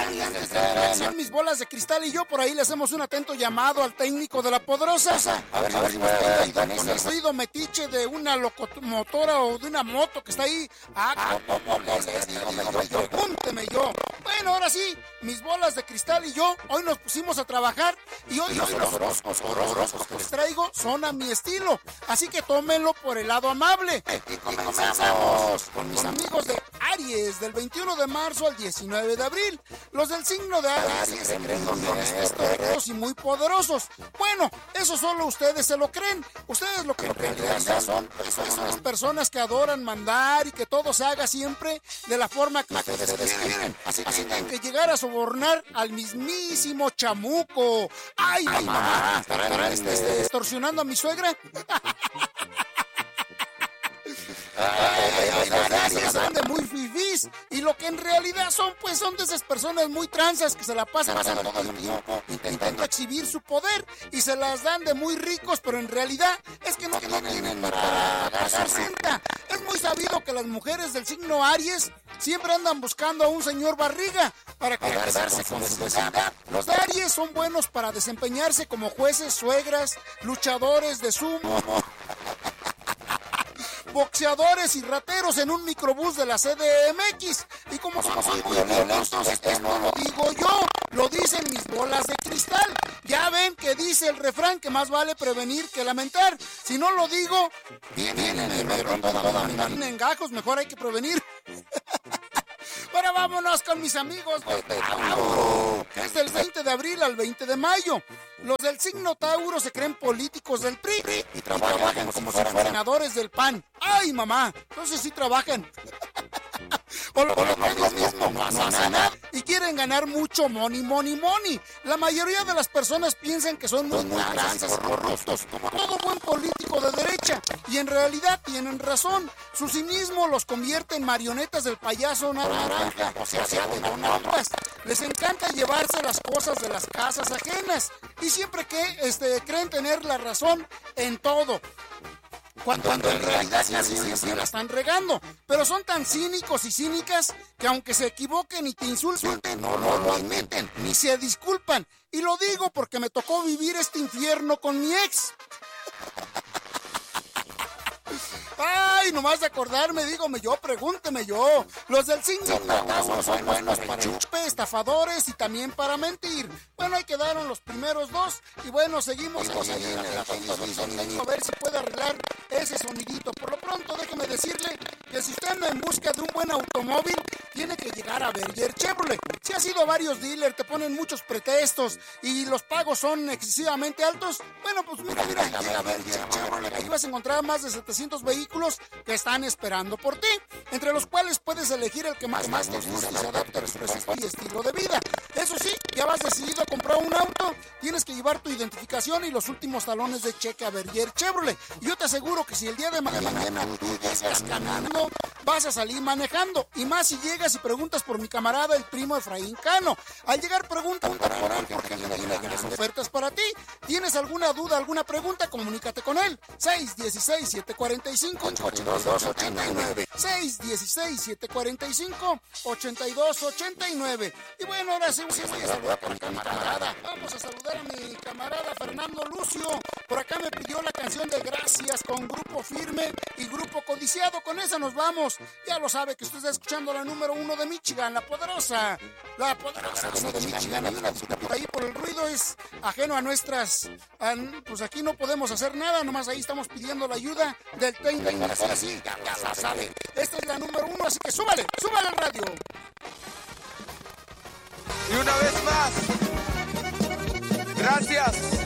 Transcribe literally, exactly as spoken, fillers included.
Son mis bolas de cristal y yo por ahí le hacemos un atento llamado al técnico de la Poderosa. A ver, a ver si me puede ayudar con el ruido metiche de una locomotora o de una moto que está ahí. Ah, apúnteme yo. Bueno, ahora sí, mis bolas de cristal y yo hoy nos pusimos a trabajar y hoy los horóscopos que les traigo son a mi estilo. Así que tómenlo por el lado amable. Y comenzamos con mis amigos de Aries, del veintiuno de marzo al diecinueve de abril. Los del signo de Aries se creen honestos y muy poderosos. Bueno, eso solo ustedes se lo creen. Ustedes lo que en realidad son son personas que adoran mandar y que todo se haga siempre de la forma que ustedes quieren. Así que llegar a sobornar al mismísimo chamuco. ¡Ay, Ay mamá! ¿Estarán este, este, extorsionando a mi suegra? Están de muy fifís y lo que en realidad son, pues son de esas personas muy tranzas que se la pasan todo el tiempo intentando exhibir su poder y se las dan de muy ricos, pero en realidad es que no tienen para pagar renta. Es muy sabido que las mujeres del signo Aries siempre andan buscando a un señor barriga para quedarse con su vecindad. Los de Aries son buenos para desempeñarse como jueces, suegras, luchadores de sumo, boxeadores y rateros en un microbús de la C D M X. Y como son muy violentos, esto no lo digo yo, lo dicen mis bolas de cristal. Ya ven que dice el refrán que más vale prevenir que lamentar. Si no lo digo, vienen en gajos, mejor hay que prevenir. Ahora vámonos con mis amigos de Tauro, que es del veinte de abril al veinte de mayo. Los del signo Tauro se creen políticos del P R I y trabajan como senadores del P A N. ¡Ay, mamá! Entonces sí trabajan. O lo, o lo, lo mismo, no hacen nada. Y quieren ganar mucho money, money, money. La mayoría de las personas piensan que son muy tranzas, corruptos, como todo buen político de derecha. Y en realidad tienen razón. Su cinismo los convierte en marionetas del payaso naranja. O sea, se hacen bombas. Les encanta llevarse las cosas de las casas ajenas. Y siempre que este, creen tener la razón en todo. Cuando, cuando en realidad sí, sí, sí, sí, la están regando. Pero son tan cínicos y cínicas que aunque se equivoquen y te insulten, no, no lo admiten, ni se disculpan. Y lo digo porque me tocó vivir este infierno con mi ex. Ay, nomás de acordarme, dígame yo, pregúnteme yo. Los del signo no son buenos para chupe, estafadores y también para mentir. Bueno, ahí quedaron los primeros dos. Y bueno, seguimos ahí en el sonido, a ver si puede arreglar ese sonidito. Por lo pronto, déjeme decirle que si usted anda en busca de un buen automóvil, tiene que llegar a Berger Chevrolet. Si has ido a varios dealers, te ponen muchos pretextos y los pagos son excesivamente altos, bueno, pues mira, mira, a Berger Chevrolet. Ahí vas a encontrar más de setecientos vehículos que están esperando por ti, entre los cuales puedes elegir el que más, más te guste y se adapte a tu presupuesto y estilo de vida. Eso sí, ya vas decidido a comprar un auto, tienes que llevar tu identificación y los últimos talones de cheque a Berger Chevrolet. Y yo te aseguro que si el día de mañana tú estás ganando, vas a salir manejando. Y más si llegas y preguntas por mi camarada, el primo Efraín Cano. Al llegar pregunta porque las ofertas para ti. ¿Tienes alguna duda, alguna pregunta? Comunícate con él. seis uno seis, siete cuatro cinco, ocho dos ocho nueve. seis uno seis, siete cuatro cinco, ocho dos ocho nueve. Y bueno, ahora sí voy a saludar a mi camarada. Vamos a saludar a mi camarada Fernando Lucio. Por acá me pidió la canción de Gracias con Grupo Firme y Grupo Codiciado. Con esa nos vamos. Ya lo sabe que usted está escuchando la número uno de Michigan, la poderosa. La poderosa de Michigan. Ahí por el ruido es ajeno a nuestras... A, pues aquí no podemos hacer nada, nomás ahí estamos pidiendo la ayuda del técnico. Así, ya, ya la sabe. Esta es la número uno, así que súbale, súbale al radio. Y una vez más, gracias.